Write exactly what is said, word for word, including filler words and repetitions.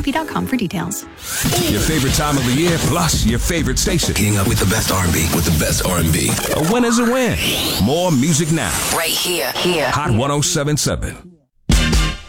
T P dot com for details. Your favorite time of the year, plus your favorite station. Keeping up with the best R and B, with the best R and B. A win is a win. More music now. Right here, here. Hot one oh seven point seven.